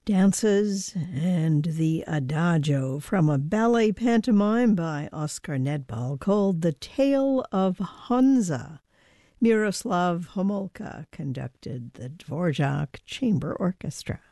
Dances and the Adagio from a ballet pantomime by Oskar Nedbal called The Tale of Honza. Miroslav Homolka conducted the Dvorak Chamber Orchestra.